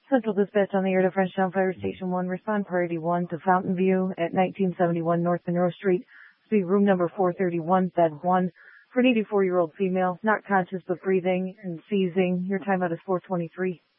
Central Dispatch on the air to Frenchtown Fire Station 1. Respond priority 1 to Fountain View at 1971 North Monroe Street. Suite room number 431, bed 1. For an 84-year-old female, not conscious but breathing and seizing. Your timeout is 4:23.